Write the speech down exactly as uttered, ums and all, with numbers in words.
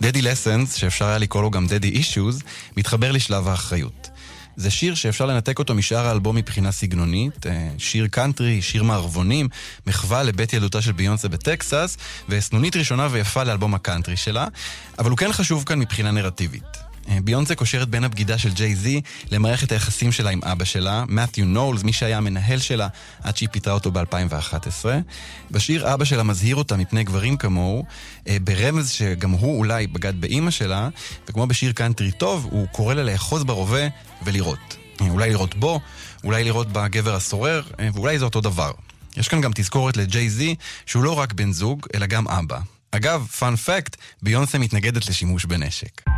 דדי לסנס, שאפשר היה לקרוא לו גם דדי אישוז, מתחבר לשלב האחריות. זה שיר שאפשר לנתק אותו משאר האלבום מבחינה סגנונית, שיר קאנטרי, שיר מערבונים, מחווה לבית ילדותה של ביונסה בטקסס, וסנונית ראשונה ויפה לאלבום הקאנטרי שלה, אבל הוא כן חשוב כאן מבחינה נרטיבית. ביונסה קושרת בין הבגידה של ג'יי זי למערכת היחסים שלה עם אבא שלה, מת'יו נולס, מי שהיה המנהל שלה עד שהיא פיטרה אותו ב-אלפיים ואחת עשרה. בשיר אבא שלה מזהיר אותה מפני גברים כמוהו, ברמז שגם הוא אולי בגד באמא שלה, וכמו בשיר קאנטרי טוב, הוא קורא לה לאחוז ברובה ולראות. אולי לראות בו, אולי לראות בגבר הסורר, ואולי זה אותו דבר. יש כאן גם תזכורת לג'יי זי שהוא לא רק בן זוג, אלא גם אבא. אגב, פאנ פקט, ביונסה מתנגדת לשימוש בנשק.